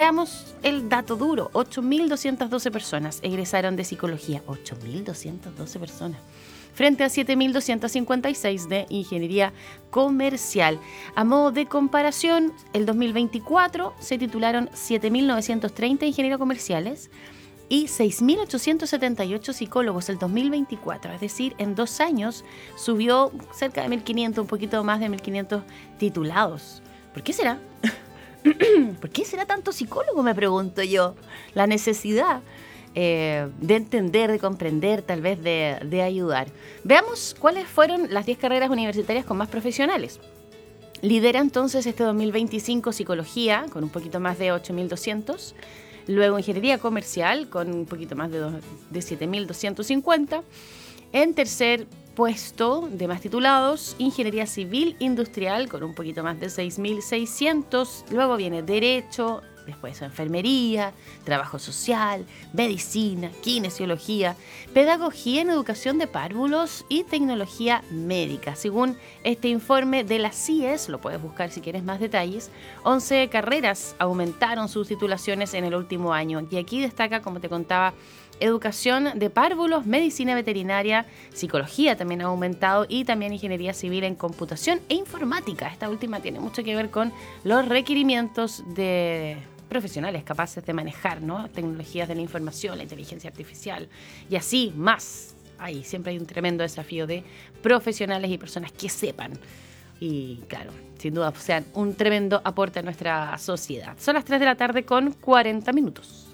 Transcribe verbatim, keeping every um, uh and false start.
veamos el dato duro. ocho mil doscientas doce personas egresaron de psicología. ocho mil doscientas doce personas. Frente a siete mil doscientos cincuenta y seis de ingeniería comercial. A modo de comparación, el dos mil veinticuatro se titularon siete mil novecientos treinta ingenieros comerciales y seis mil ochocientos setenta y ocho psicólogos el dos mil veinticuatro. Es decir, en dos años subió cerca de mil quinientos, un poquito más de mil quinientos titulados. ¿Por qué será? ¿Por qué será tanto psicólogo? Me pregunto yo. La necesidad eh, de entender, de comprender, tal vez de, de ayudar. Veamos cuáles fueron las diez carreras universitarias con más profesionales. Lidera entonces este dos mil veinticinco psicología, con un poquito más de ocho mil doscientos. Luego ingeniería comercial, con un poquito más de, de siete mil doscientos cincuenta. En tercer puesto de más titulados, ingeniería civil industrial, con un poquito más de seis mil seiscientos. Luego viene derecho, después enfermería, trabajo social, medicina, kinesiología, pedagogía en educación de párvulos y tecnología médica. Según este informe de la C I E S, lo puedes buscar si quieres más detalles, once carreras aumentaron sus titulaciones en el último año. Y aquí destaca, como te contaba, educación de párvulos, medicina veterinaria, psicología también ha aumentado y también ingeniería civil en computación e informática. Esta última tiene mucho que ver con los requerimientos de profesionales capaces de manejar, ¿no?, tecnologías de la información, la inteligencia artificial y así más. Ahí siempre hay un tremendo desafío de profesionales y personas que sepan. Y claro, sin duda sean un tremendo aporte a nuestra sociedad. Son las tres de la tarde con cuarenta minutos.